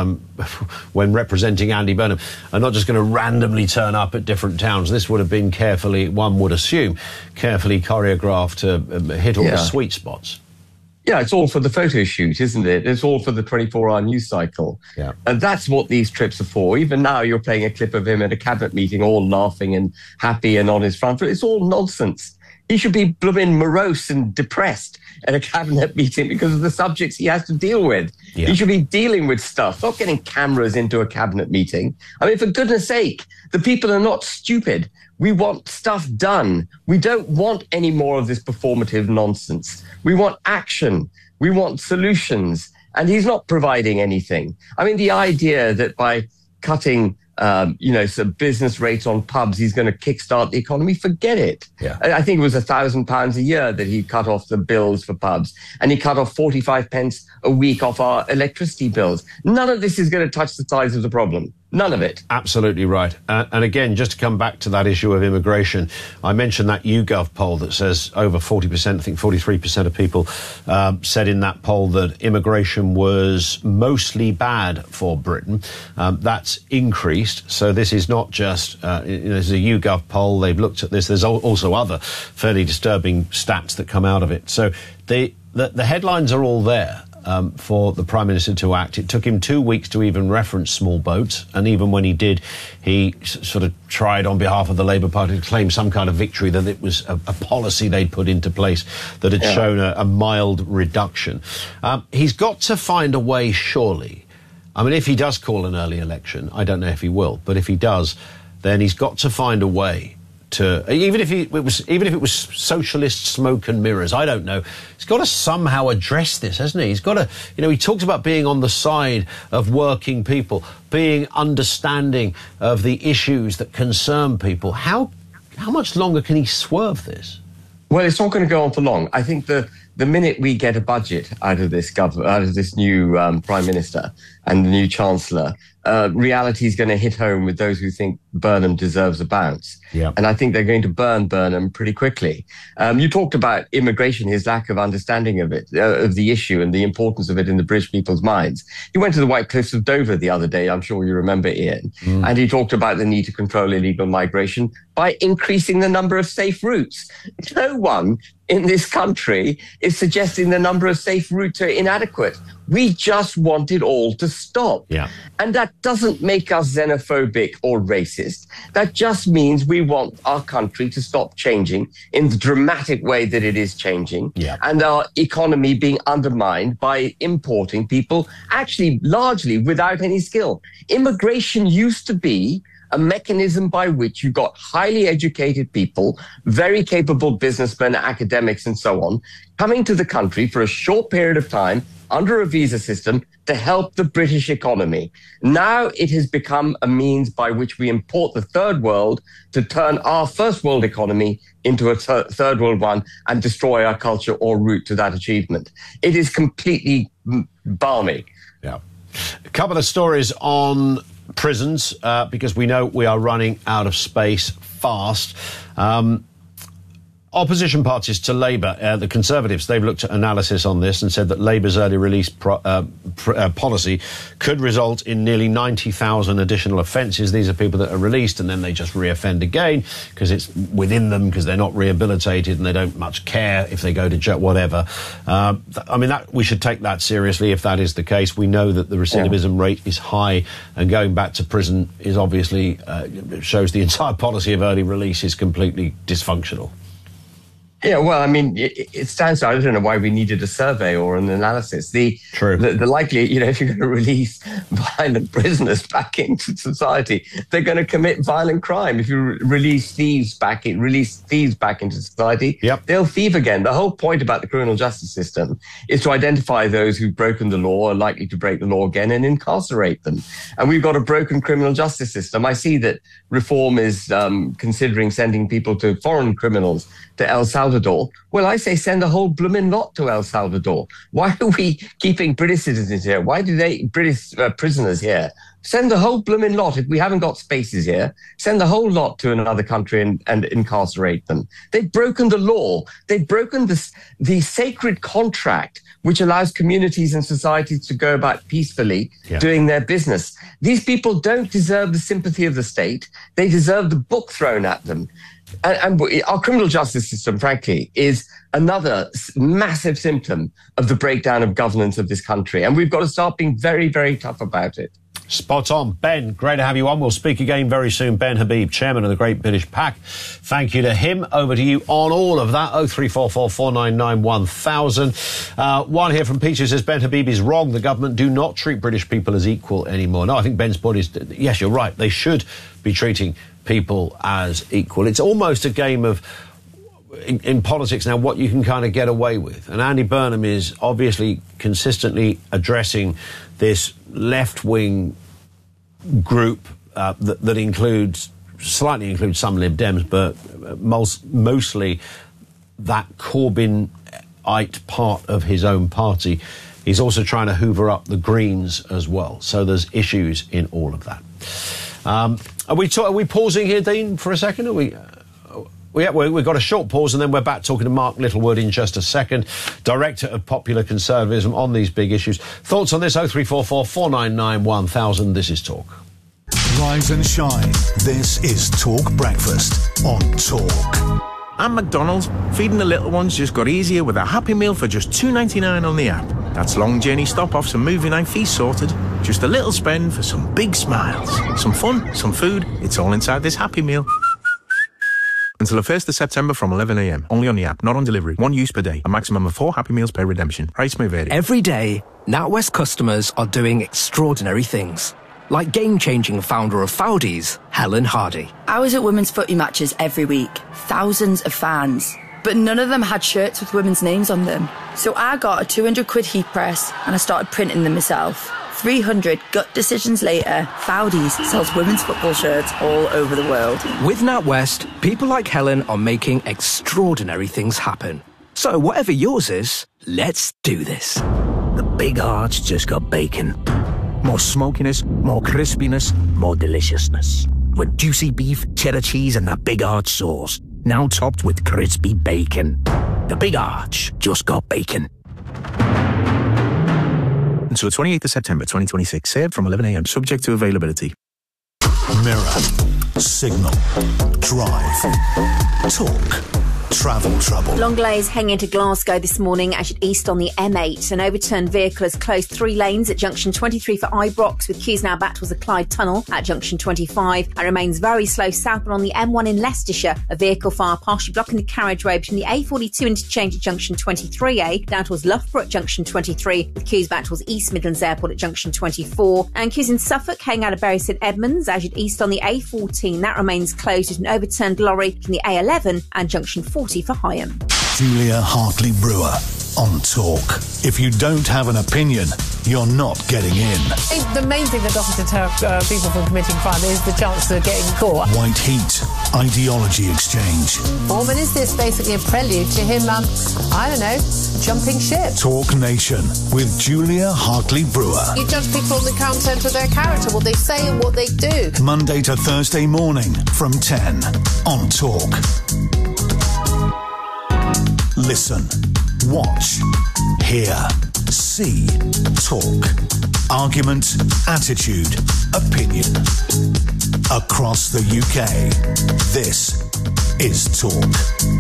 when representing Andy Burnham, are not just going to randomly turn up at different towns. This would have been carefully, one would assume, carefully choreographed to hit all the sweet spots. Yeah, it's all for the photo shoot, isn't it? It's all for the 24-hour news cycle. Yeah. And that's what these trips are for. Even now, you're playing a clip of him at a cabinet meeting, all laughing and happy and on his front foot. It's all nonsense. He should be blooming morose and depressed at a cabinet meeting because of the subjects he has to deal with. Yeah. He should be dealing with stuff, not getting cameras into a cabinet meeting. I mean, for goodness sake, the people are not stupid. We want stuff done. We don't want any more of this performative nonsense. We want action. We want solutions. And he's not providing anything. I mean, the idea that by cutting, some business rates on pubs, he's going to kickstart the economy, forget it. Yeah. I think it was £1,000 a year that he cut off the bills for pubs. And he cut off 45 pence a week off our electricity bills. None of this is going to touch the size of the problem. None of it. Absolutely right. And again, just to come back to that issue of immigration, I mentioned that YouGov poll that says over 40%, I think 43% of people said in that poll that immigration was mostly bad for Britain. That's increased. So this is not just, this is a YouGov poll. They've looked at this. There's also other fairly disturbing stats that come out of it. So the headlines are all there. For the Prime Minister to act. It took him 2 weeks to even reference small boats, and even when he did, he sort of tried on behalf of the Labour Party to claim some kind of victory, that it was a policy they'd put into place that had shown a mild reduction. He's got to find a way, surely. I mean, if he does call an early election, I don't know if he will, but if he does, then he's got to find a way to, even if it was socialist smoke and mirrors, I don't know. He's got to somehow address this, hasn't he? He's got to, he talks about being on the side of working people, being understanding of the issues that concern people. How much longer can he swerve this? Well, it's not going to go on for long. I think the minute we get a budget out of this new Prime Minister and the new Chancellor, reality is going to hit home with those who think Burnham deserves a bounce. Yeah. And I think they're going to burn Burnham pretty quickly. You talked about immigration, his lack of understanding of it, of the issue and the importance of it in the British people's minds. He went to the White Cliffs of Dover the other day, I'm sure you remember, Ian, and he talked about the need to control illegal migration by increasing the number of safe routes. No one in this country is suggesting the number of safe routes are inadequate. We just want it all to stop. Yeah. And that doesn't make us xenophobic or racist. That just means we want our country to stop changing in the dramatic way that it is changing, and our economy being undermined by importing people actually largely without any skill. Immigration used to be a mechanism by which you got highly educated people, very capable businessmen, academics, and so on, coming to the country for a short period of time under a visa system to help the British economy. Now it has become a means by which we import the third world to turn our first world economy into a third world one and destroy our culture or route to that achievement. It is completely balmy. Yeah. A couple of stories on prisons, because we know we are running out of space fast. Opposition parties to Labour, the Conservatives, they've looked at analysis on this and said that Labour's early release policy could result in nearly 90,000 additional offences. These are people that are released and then they just reoffend again because it's within them, because they're not rehabilitated and they don't much care if they go to jail, whatever. We should take that seriously if that is the case. We know that the recidivism rate is high, and going back to prison is obviously shows the entire policy of early release is completely dysfunctional. Yeah, well, I mean, it stands out. I don't know why we needed a survey or an analysis. The likely, if you're going to release violent prisoners back into society, they're going to commit violent crime. If you release thieves back into society, they'll thieve again. The whole point about the criminal justice system is to identify those who've broken the law, are likely to break the law again, and incarcerate them. And we've got a broken criminal justice system. I see that Reform is considering sending people to foreign criminals to El Salvador. Well, I say send the whole blooming lot to El Salvador. Why are we keeping British citizens here? Why do British prisoners here? Send the whole blooming lot. If we haven't got spaces here, send the whole lot to another country and incarcerate them. They've broken the law. They've broken the sacred contract which allows communities and societies to go about peacefully doing their business. These people don't deserve the sympathy of the state. They deserve the book thrown at them. And our criminal justice system, frankly, is another massive symptom of the breakdown of governance of this country. And we've got to start being very, very tough about it. Spot on. Ben, great to have you on. We'll speak again very soon. Ben Habib, chairman of the Great British PAC. Thank you to him. Over to you on all of that. 0344 499 1000. One here from Peter says, Ben Habib is wrong. The government do not treat British people as equal anymore. No, I think Ben's point is, yes, you're right. They should be treating people as equal. It's almost a game of, in politics now, what you can kind of get away with. And Andy Burnham is obviously consistently addressing this left-wing group that slightly includes some Lib Dems, but mostly that Corbynite part of his own party. He's also trying to hoover up the Greens as well. So there's issues in all of that. Are we pausing here, Dean, for a second? We've got a short pause and then we're back talking to Mark Littlewood in just a second, Director of Popular Conservatism, on these big issues. Thoughts on this? 0344 499 1000. This is Talk. Rise and shine. This is Talk Breakfast on Talk. And McDonald's, feeding the little ones just got easier with a Happy Meal for just $2.99 on the app. That's long journey stop-offs and movie night fees sorted. Just a little spend for some big smiles. Some fun, some food, it's all inside this Happy Meal. Until the 1st of September from 11 a.m. Only on the app, not on delivery. One use per day. A maximum of 4 Happy Meals per redemption. Price may vary. Every day, NatWest customers are doing extraordinary things. Like game-changing founder of Foudies, Helen Hardy. I was at women's footy matches every week. Thousands of fans. But none of them had shirts with women's names on them. So I got a £200 heat press and I started printing them myself. 300 gut decisions later, Foudies sells women's football shirts all over the world. With NatWest, people like Helen are making extraordinary things happen. So whatever yours is, let's do this. The Big Arch just got bacon. More smokiness, more crispiness, more deliciousness. With juicy beef, cheddar cheese and that Big Arch sauce. Now topped with crispy bacon. The Big Arch just got bacon. Until 28th of September 2026. Served from 11 a.m. Subject to availability. Mirror. Signal. Drive. Talk. Travel trouble. Long delays hanging into Glasgow this morning as you east on the M8. An overturned vehicle has closed 3 lanes at junction 23 for Ibrox, with queues now back towards the Clyde Tunnel at junction 25, and remains very slow southbound on the M1 in Leicestershire. A vehicle fire partially blocking the carriageway between the A42 interchange at junction 23A down towards Loughborough at junction 23, with queues back towards East Midlands Airport at junction 24. And queues in Suffolk hanging out of Bury St Edmunds as you east on the A14. That remains closed with an overturned lorry from the A11 and junction 40 for Higham. Julia Hartley-Brewer on Talk. If you don't have an opinion, you're not getting in. The main thing that doesn't deter people from committing crime is the chance of getting caught. White Heat, ideology exchange. And is this basically a prelude to him, jumping ship? Talk Nation with Julia Hartley-Brewer. You judge people on the content of their character, what they say and what they do. Monday to Thursday morning from 10 on Talk. Listen, watch, hear, see, talk. Argument, attitude, opinion. Across the UK, this is Talk.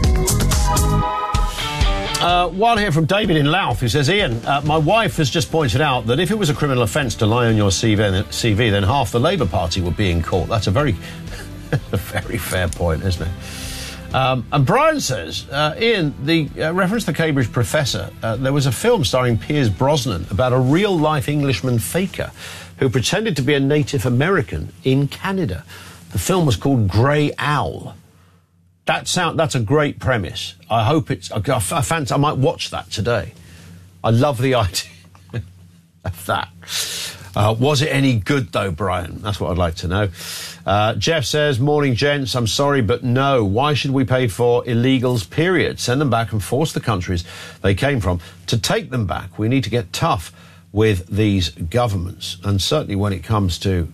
One here from David in Louth who says, Ian, my wife has just pointed out that if it was a criminal offence to lie on your CV, then half the Labour Party would be in court. That's a very, a very fair point, isn't it? And Brian says, Ian, the reference to the Cambridge professor, there was a film starring Piers Brosnan about a real-life Englishman faker who pretended to be a Native American in Canada. The film was called Grey Owl. That's a great premise. I hope it's... I might watch that today. I love the idea of that. Was it any good, though, Brian? That's what I'd like to know. Jeff says, morning, gents. I'm sorry, but no. Why should we pay for illegals, period? Send them back and force the countries they came from to take them back. We need to get tough with these governments. And certainly when it comes to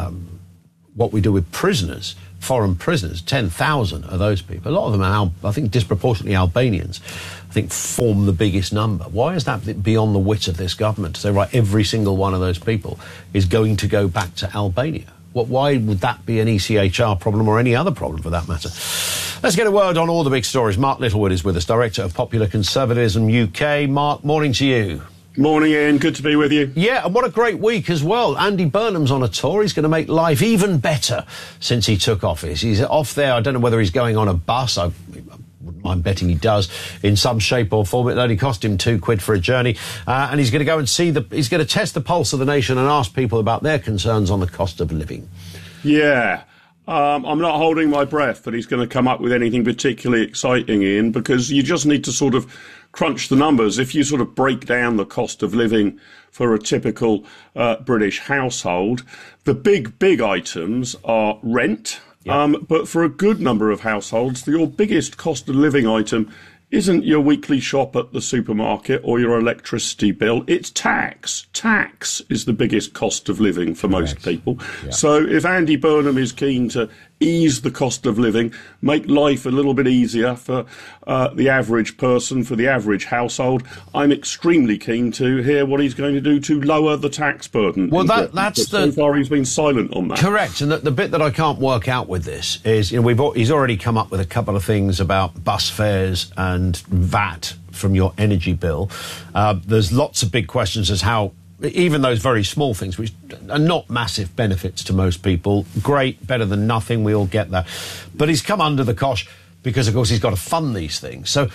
what we do with prisoners, foreign prisoners, 10,000 of those people. A lot of them are, I think, disproportionately Albanians, I think, form the biggest number. Why is that beyond the wit of this government to say, right, every single one of those people is going to go back to Albania? Why would that be an ECHR problem or any other problem for that matter? Let's get a word on all the big stories. Mark Littlewood is with us, Director of Popular Conservatism UK. Mark, morning to you. Morning, Ian. Good to be with you. Yeah, and what a great week as well. Andy Burnham's on a tour. He's going to make life even better since he took office. He's off there. I don't know whether he's going on a bus. I wouldn't mind betting he does in some shape or form. It only cost him £2 for a journey. And he's going to go and he's going to test the pulse of the nation and ask people about their concerns on the cost of living. Yeah. I'm not holding my breath that he's going to come up with anything particularly exciting, Ian, because you just need to sort of crunch the numbers. If you sort of break down the cost of living for a typical British household, the big items are rent. Yep. But for a good number of households, your biggest cost of living item isn't your weekly shop at the supermarket or your electricity bill. It's tax. Tax is the biggest cost of living for most people. Yep. So if Andy Burnham is keen to ease the cost of living, make life a little bit easier for the average person, for the average household, I'm extremely keen to hear what he's going to do to lower the tax burden. Well, so far he's been silent on that. Correct, and the bit that I can't work out with this is, he's already come up with a couple of things about bus fares and VAT from your energy bill. There's lots of big questions as how even those very small things, which are not massive benefits to most people, great, better than nothing, we all get that. But he's come under the cosh because, of course, he's got to fund these things. So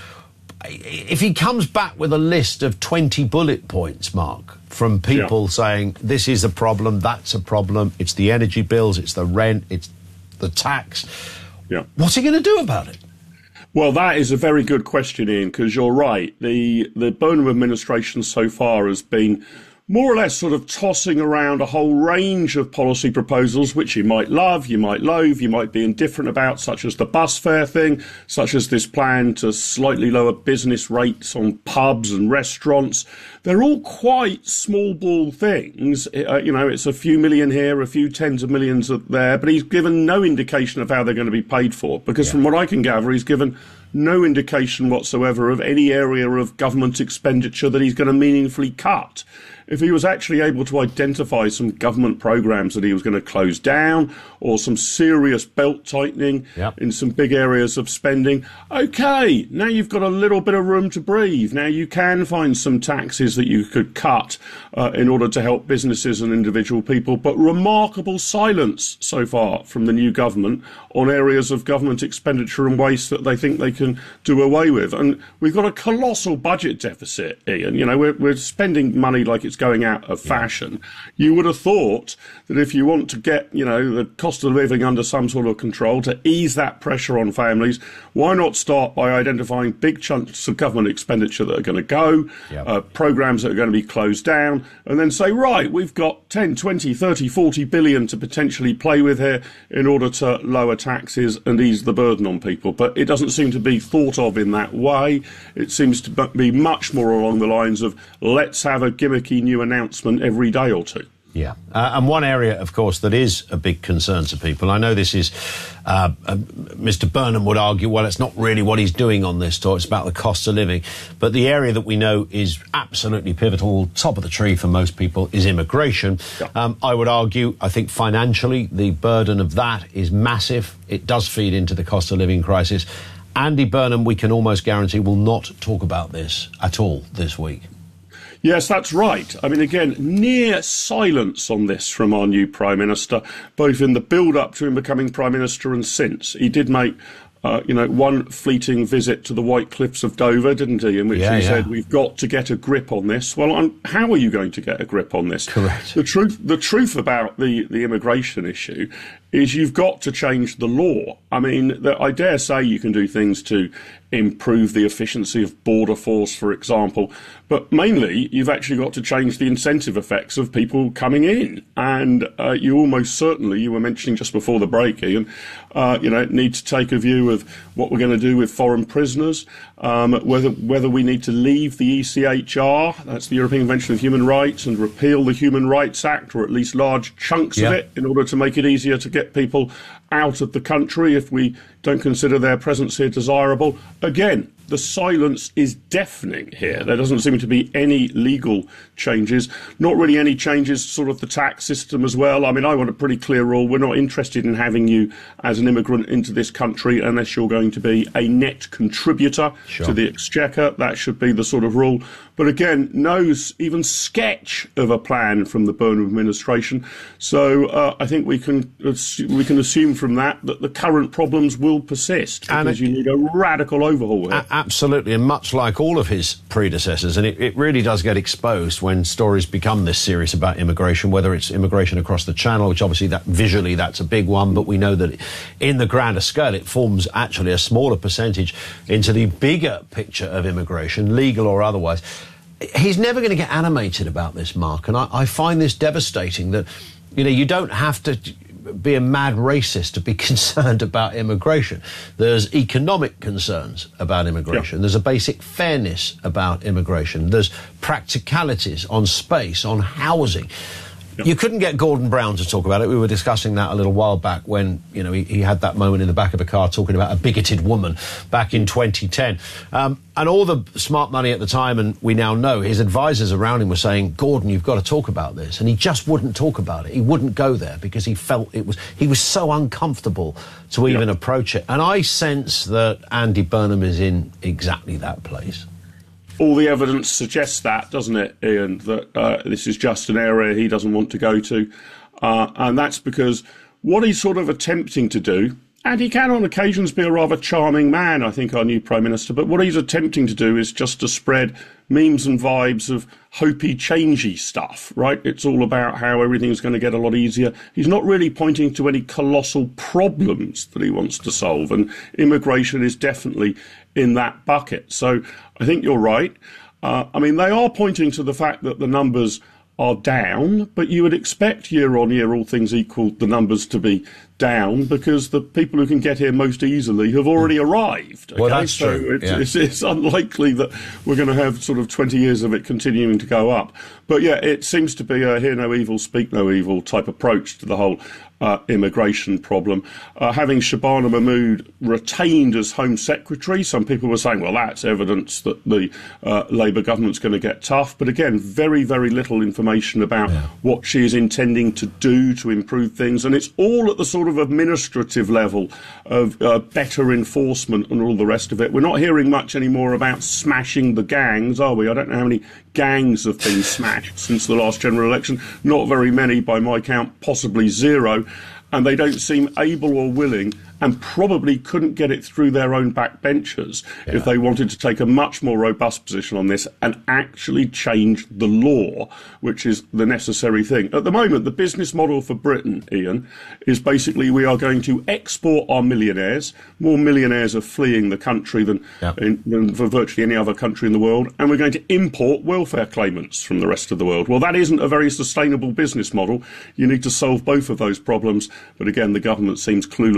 if he comes back with a list of 20 bullet points, Mark, from people saying this is a problem, that's a problem, it's the energy bills, it's the rent, it's the tax, what's he going to do about it? Well, that is a very good question, Ian, because you're right. The Burnham administration so far has been more or less sort of tossing around a whole range of policy proposals, which you might love, you might loathe, you might be indifferent about, such as the bus fare thing, such as this plan to slightly lower business rates on pubs and restaurants. They're all quite small ball things. It's a few million here, a few tens of millions there, but he's given no indication of how they're going to be paid for, because from what I can gather, he's given no indication whatsoever of any area of government expenditure that he's going to meaningfully cut. If he was actually able to identify some government programmes that he was going to close down or some serious belt tightening in some big areas of spending, OK, now you've got a little bit of room to breathe. Now you can find some taxes that you could cut in order to help businesses and individual people. But remarkable silence so far from the new government on areas of government expenditure and waste that they think they can do away with. And we've got a colossal budget deficit, Ian. We're spending money like it's going out of fashion. You would have thought that if you want to get, the cost of living under some sort of control, to ease that pressure on families, why not start by identifying big chunks of government expenditure that are going to go, programmes that are going to be closed down, and then say, right, we've got 10, 20, 30, 40 billion to potentially play with here in order to lower taxes and ease the burden on people. But it doesn't seem to be thought of in that way. It seems to be much more along the lines of let's have a gimmicky new announcement every day or two. Yeah. And one area, of course, that is a big concern to people, I know this is, Mr. Burnham would argue, well, it's not really what he's doing on this tour, it's about the cost of living. But the area that we know is absolutely pivotal, top of the tree for most people, is immigration. Yeah. I would argue, I think financially, the burden of that is massive. It does feed into the cost of living crisis. Andy Burnham, we can almost guarantee, will not talk about this at all this week. Yes, that's right. I mean, again, near silence on this from our new Prime Minister, both in the build-up to him becoming Prime Minister and since. He did make, one fleeting visit to the White Cliffs of Dover, didn't he, in which he said, we've got to get a grip on this. Well, how are you going to get a grip on this? Correct. The truth about the immigration issue is you've got to change the law. I mean, I dare say you can do things to improve the efficiency of border force, for example, but mainly you've actually got to change the incentive effects of people coming in. And you almost certainly, you were mentioning just before the break, Ian, need to take a view of what we're going to do with foreign prisoners, whether we need to leave the ECHR, that's the European Convention of Human Rights, and repeal the Human Rights Act, or at least large chunks of it, in order to make it easier to get people out of the country if we don't consider their presence here desirable. Again, the silence is deafening here. There doesn't seem to be any legal changes, not really any changes to sort of the tax system as well. I mean, I want a pretty clear rule. We're not interested in having you as an immigrant into this country unless you're going to be a net contributor to the exchequer. That should be the sort of rule. But again, no even sketch of a plan from the Burnham administration. So I think we can assume from that the current problems will persist, because you need a radical overhaul here. Absolutely, and much like all of his predecessors, and it really does get exposed when stories become this serious about immigration, whether it's immigration across the Channel, which obviously visually that's a big one, but we know that in the grander scale it forms actually a smaller percentage into the bigger picture of immigration, legal or otherwise. He's never going to get animated about this, Mark, and I find this devastating that, you don't have to be a mad racist to be concerned about immigration. There's economic concerns about immigration. There's a basic fairness about immigration. There's practicalities on space, on housing. You couldn't get Gordon Brown to talk about it. We were discussing that a little while back when, he had that moment in the back of a car talking about a bigoted woman back in 2010. And all the smart money at the time, and we now know, his advisors around him were saying, Gordon, you've got to talk about this. And he just wouldn't talk about it. He wouldn't go there because he felt he was so uncomfortable to even approach it. And I sense that Andy Burnham is in exactly that place. All the evidence suggests that, doesn't it, Ian, that this is just an area he doesn't want to go to. And that's because what he's sort of attempting to do, and he can on occasions be a rather charming man, I think, our new Prime Minister, but what he's attempting to do is just to spread memes and vibes of hopey, changey stuff, right? It's all about how everything's going to get a lot easier. He's not really pointing to any colossal problems that he wants to solve, and immigration is definitely in that bucket. So I think you're right. They are pointing to the fact that the numbers are down, but you would expect year on year, all things equal, the numbers to be down because the people who can get here most easily have already arrived. Okay? Well, that's true. It's unlikely that we're going to have sort of 20 years of it continuing to go up. But yeah, it seems to be a hear no evil, speak no evil type approach to the whole immigration problem. Having Shabana Mahmood retained as Home Secretary, some people were saying, well, that's evidence that the Labour government's going to get tough. But again, very, very little information about what she is intending to do to improve things. And it's all at the sort of administrative level of better enforcement and all the rest of it. We're not hearing much anymore about smashing the gangs, are we? I don't know how many gangs have been smashed since the last general election. Not very many by my count, possibly zero. And they don't seem able or willing, and probably couldn't get it through their own backbenchers if they wanted to take a much more robust position on this and actually change the law, which is the necessary thing. At the moment, the business model for Britain, Ian, is basically we are going to export our millionaires. More millionaires are fleeing the country than for virtually any other country in the world, and we're going to import welfare claimants from the rest of the world. Well, that isn't a very sustainable business model. You need to solve both of those problems, but again, the government seems clueless about how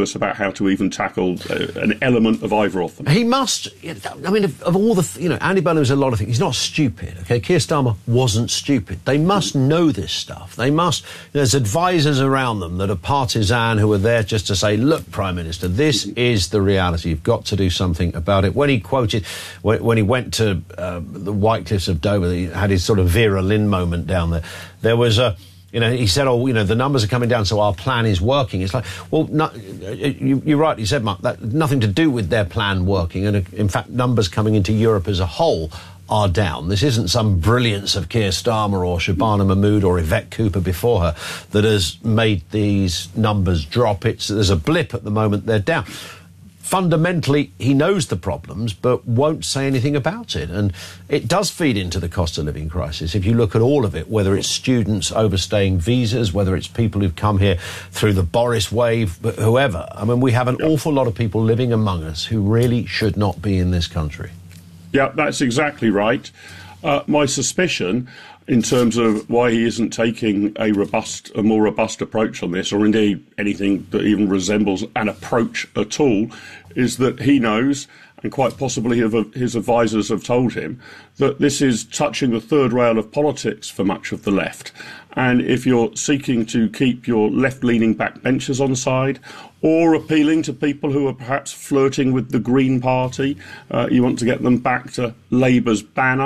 how to even tackle an element of either of them. He must. I mean, of all the, Andy Burnham's a lot of things. He's not stupid. Okay, Keir Starmer wasn't stupid. They must know this stuff. They must. There's advisors around them that are partisan who are there just to say, "Look, Prime Minister, this is the reality. You've got to do something about it." When he quoted, when he went to the White Cliffs of Dover, he had his sort of Vera Lynn moment down there. There was a. He said, the numbers are coming down, so our plan is working. It's like, well, you rightly said, Mark, that nothing to do with their plan working. And in fact, numbers coming into Europe as a whole are down. This isn't some brilliance of Keir Starmer or Shabana Mahmood or Yvette Cooper before her that has made these numbers drop. There's a blip at the moment, they're down. Fundamentally, he knows the problems, but won't say anything about it. And it does feed into the cost of living crisis. If you look at all of it, whether it's students overstaying visas, whether it's people who've come here through the Boris wave, whoever. I mean, we have an awful lot of people living among us who really should not be in this country. Yeah, that's exactly right. My suspicion in terms of why he isn't taking a more robust approach on this, or indeed anything that even resembles an approach at all, is that he knows, and quite possibly his advisors have told him, that this is touching the third rail of politics for much of the left. And if you're seeking to keep your left-leaning backbenchers on side, or appealing to people who are perhaps flirting with the Green Party, you want to get them back to Labour's banner,